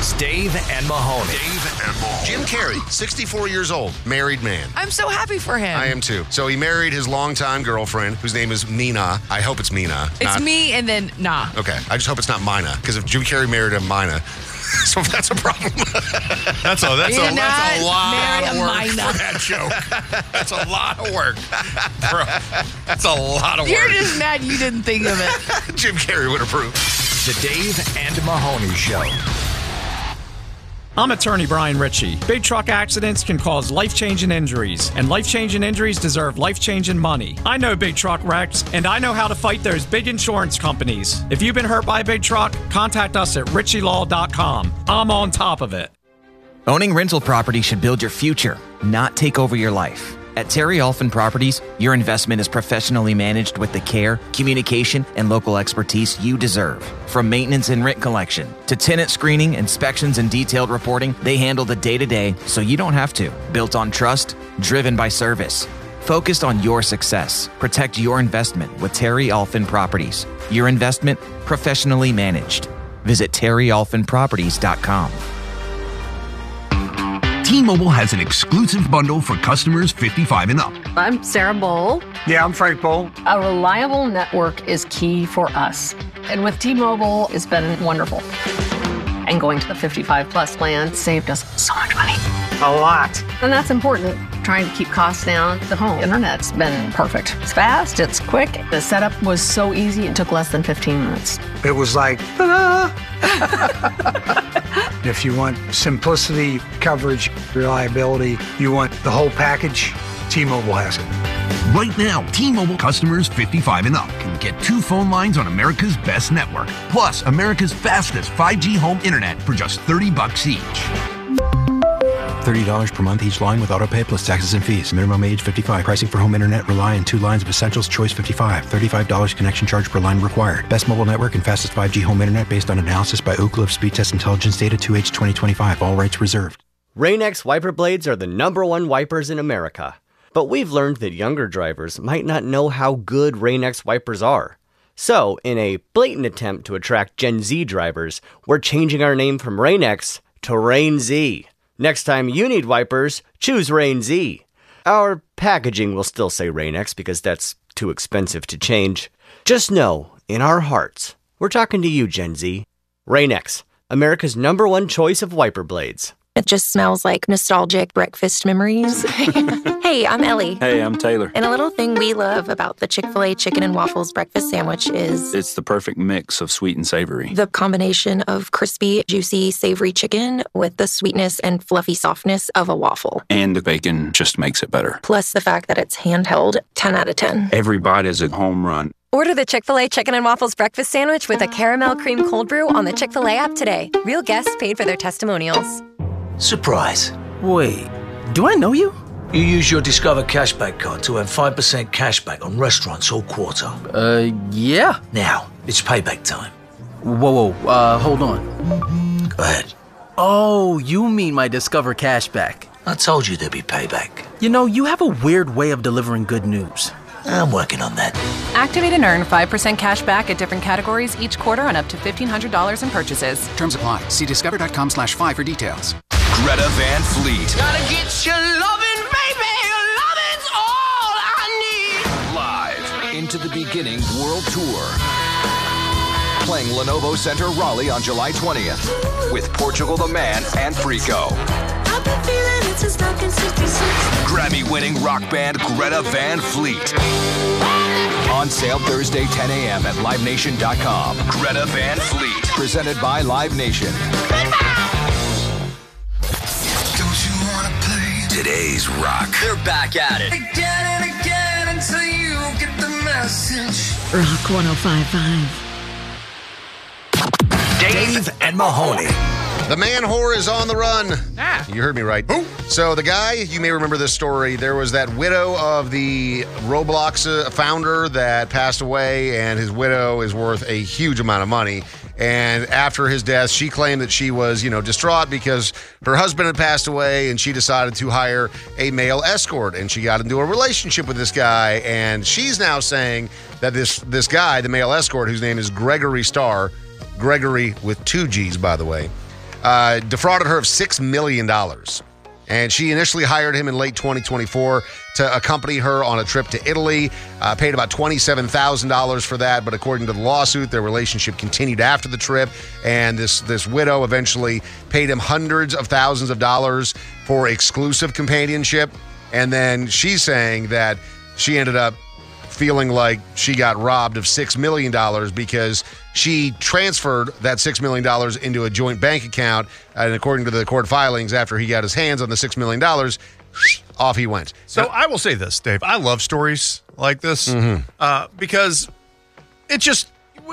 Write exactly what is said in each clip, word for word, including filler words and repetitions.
is Dave and Mahoney. Dave and Mahoney. Jim Carrey, sixty-four years old, married man. I'm so happy for him. I am too. So he married his longtime girlfriend, whose name is Mina. I hope it's Mina. It's not... me and then nah. Okay. I just hope it's not Mina, because if Jim Carrey married a Mina, so that's a problem. That's a that's You're a, that's a lot marry of a work Mina. for that joke. That's a lot of work, bro. That's a lot of You're work. just mad you didn't think of it. Jim Carrey would approve. The Dave and Mahoney Show. I'm attorney Brian Ritchie. Big truck accidents can cause life-changing injuries, and life-changing injuries deserve life-changing money. I know big truck wrecks, and I know how to fight those big insurance companies. If you've been hurt by a big truck, contact us at ritchie law dot com. I'm on top of it. Owning rental property should build your future, not take over your life. At Terry Alphin Properties, your investment is professionally managed with the care, communication, and local expertise you deserve. From maintenance and rent collection to tenant screening, inspections, and detailed reporting, they handle the day-to-day so you don't have to. Built on trust, driven by service. Focused on your success. Protect your investment with Terry Alphin Properties. Your investment, professionally managed. Visit terry alphin properties dot com. T-Mobile has an exclusive bundle for customers fifty-five and up. I'm Sarah Bowl. Yeah, I'm Frank Bowl. A reliable network is key for us. And with T-Mobile, it's been wonderful. And going to the fifty-five plus plan saved us so much money. A lot. And that's important. Trying to keep costs down. The home internet's been perfect. It's fast, it's quick. The setup was so easy, it took less than fifteen minutes. It was like, ta-da! If you want simplicity, coverage, reliability, you want the whole package, T-Mobile has it. Right now, T-Mobile customers fifty-five and up can get two phone lines on America's best network, plus America's fastest five G home internet for just thirty bucks each. thirty dollars per month each line with autopay plus taxes and fees. Minimum age fifty-five. Pricing for home internet rely on two lines of Essentials Choice fifty-five. thirty-five dollars connection charge per line required. Best mobile network and fastest five G home internet based on analysis by Ookla of Speed Test Intelligence Data two H twenty twenty-five. All rights reserved. Rain-X wiper blades are the number one wipers in America. But we've learned that younger drivers might not know how good Rain-X wipers are. So, in a blatant attempt to attract Gen Z drivers, we're changing our name from Rain-X to Rain-Z. Next time you need wipers, choose Rain-Z. Our packaging will still say Rain-X because that's too expensive to change. Just know, in our hearts, we're talking to you, Gen Z. Rain-X, America's number one choice of wiper blades. It just smells like nostalgic breakfast memories. Hey, I'm Ellie. Hey, I'm Taylor. And a little thing we love about the Chick-fil-A Chicken and Waffles breakfast sandwich is... It's the perfect mix of sweet and savory. The combination of crispy, juicy, savory chicken with the sweetness and fluffy softness of a waffle. And the bacon just makes it better. Plus the fact that it's handheld, ten out of ten. Every bite is a home run. Order the Chick-fil-A Chicken and Waffles breakfast sandwich with a caramel cream cold brew on the Chick-fil-A app today. Real guests paid for their testimonials. Surprise. Wait, do I know you? You use your Discover Cashback card to earn five percent cashback on restaurants all quarter. Uh, yeah. Now, it's payback time. Whoa, whoa, uh, hold on. Go ahead. Oh, you mean my Discover Cashback. I told you there'd be payback. You know, you have a weird way of delivering good news. I'm working on that. Activate and earn five percent cash back at different categories each quarter on up to fifteen hundred dollars in purchases. Terms apply. See discover.com slash five for details. Greta Van Fleet. Gotta get your loving, baby. Your loving's all I need. Live into the beginning world tour. Playing Lenovo Center Raleigh on July twentieth with Portugal the Man and Frico. I've been feeling it since nineteen sixty-six. Grammy-winning rock band Greta Van Fleet. On sale Thursday, ten a.m. at live nation dot com. Greta Van Fleet. Presented by Live Nation. Today's rock. They're back at it. Again and again until you get the message. Rock one oh five point five. Dave and Mahoney. The man whore is on the run. Ah. You heard me right. Who? So the guy, you may remember this story. There was that widow of the Roblox uh, founder that passed away, and his widow is worth a huge amount of money. And after his death, she claimed that she was, you know, distraught because her husband had passed away, and she decided to hire a male escort, and she got into a relationship with this guy. And she's now saying that this this guy, the male escort, whose name is Gregory Starr, Gregory with two G's, by the way, uh, defrauded her of six million dollars. And she initially hired him in late twenty twenty-four to accompany her on a trip to Italy, uh, paid about twenty-seven thousand dollars for that. But according to the lawsuit, their relationship continued after the trip. And this, this widow eventually paid him hundreds of thousands of dollars for exclusive companionship. And then she's saying that she ended up feeling like she got robbed of six million dollars because she transferred that six million dollars into a joint bank account. And according to the court filings, after he got his hands on the six million dollars, off he went. So now, I will say this, Dave. I love stories like this mm-hmm. uh, because it just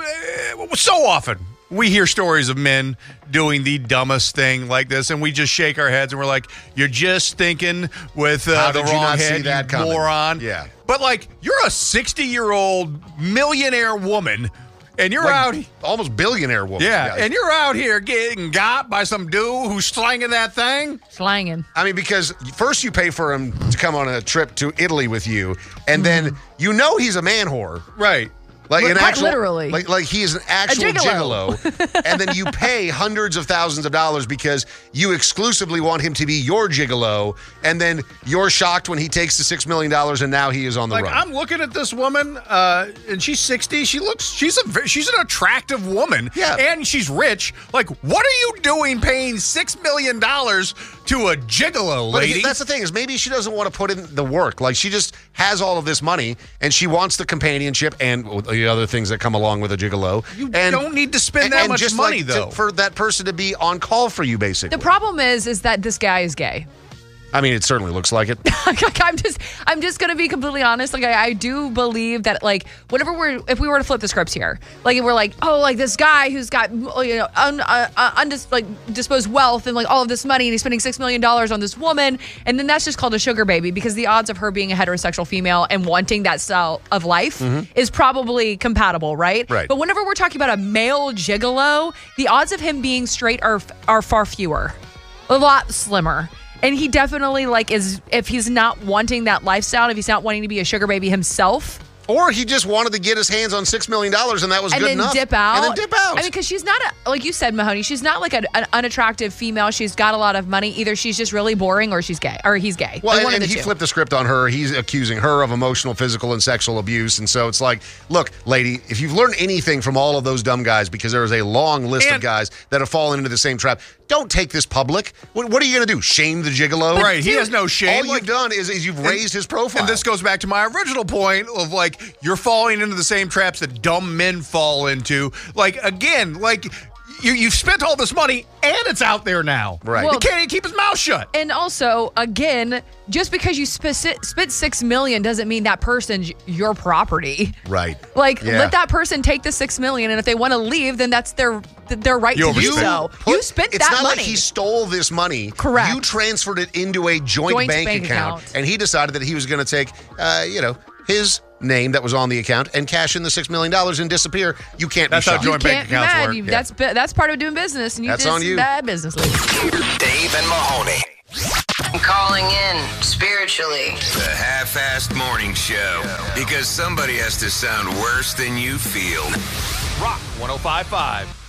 so often we hear stories of men doing the dumbest thing like this, and we just shake our heads and we're like, "You're just thinking with uh, How the did you wrong not head, see that you coming?" moron." Yeah. But like, you're a sixty-year-old millionaire woman, and you're Like, out, almost billionaire woman. yeah, and you're out here getting got by some dude who's slanging that thing. Slanging. I mean, because first you pay for him to come on a trip to Italy with you, and then you know he's a man whore. Right. Like an Quite actual, literally. like like he is an actual gigolo. gigolo, and then you pay hundreds of thousands of dollars because you exclusively want him to be your gigolo, and then you're shocked when he takes the six million dollars and now he is on the Like, run. I'm looking at this woman, uh, and she's sixty. She looks, she's a, ve- she's an attractive woman, Yeah. and she's rich. Like, what are you doing paying six million dollars to a gigolo, But lady? that's the thing, is maybe she doesn't want to put in the work. Like, she just has all of this money, and she wants the companionship and the other things that come along with a gigolo. You and, don't need to spend and- that and much just money, like to- though. for that person to be on call for you, basically. The problem is, is that this guy is gay. I mean, it certainly looks like it. I'm just, I'm just gonna be completely honest. Like, I, I do believe that, like, whenever we're, if we were to flip the scripts here, like, if we're like, oh, like this guy who's got, you know, un, uh, uh, undis, like, disposed wealth and like all of this money, and he's spending six million dollars on this woman, and then that's just called a sugar baby, because the odds of her being a heterosexual female and wanting that style of life Mhm. is probably compatible, right? Right. But whenever we're talking about a male gigolo, the odds of him being straight are are far fewer, a lot slimmer. And he definitely, like, is, if he's not wanting that lifestyle, if he's not wanting to be a sugar baby himself. Or he just wanted to get his hands on six million dollars, and that was and good then enough. dip out. And then dip out. I mean, because she's not, a, like you said, Mahoney, she's not like a, an unattractive female. She's got a lot of money. Either she's just really boring or she's gay, or he's gay. Well, Like, and, one of and the he two. flipped the script on her. He's accusing her of emotional, physical, and sexual abuse. And so it's like, look, lady, if you've learned anything from all of those dumb guys, because there is a long list And- of guys that have fallen into the same trap, don't take this public. What, what are you going to do? Shame the gigolo? Right, he has no shame. All you've done is, is you've And- raised his profile. And this goes back to my original point of, like, you're falling into the same traps that dumb men fall into. Like, again, like, you, you've spent all this money and it's out there now. Right. Well, he can't even keep his mouth shut. And also, again, just because you sp- spent six million doesn't mean that person's your property. Right. Like, Yeah. let that person take the six million, and if they want to leave, then that's their their right to do You so. put- You spent it's that not money. like he stole this money. Correct. You transferred it into a joint, Joint bank, bank account, account. and he decided that he was going to take, uh, you know, his name that was on the account and cash in the six million dollars and disappear. You can't That's be how shocked. joint You bank can't be accounts mad. work. You- Yeah. That's bi- that's part of doing business, and you That's did on some you. bad business. Lady. Dave and Mahoney. I'm calling in spiritually. The half-assed morning show. Because somebody has to sound worse than you feel. Rock one oh five point five.